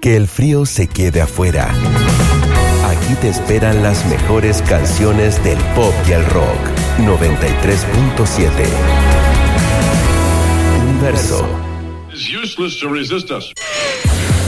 Que el frío se quede afuera. Aquí te esperan las mejores canciones del pop y el rock. 93.7 Universo. It's useless to resist us.